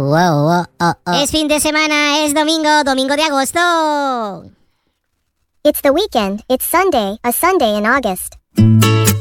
Es fin de semana, es domingo, domingo de agosto. It's the weekend. It's Sunday, a Sunday in August.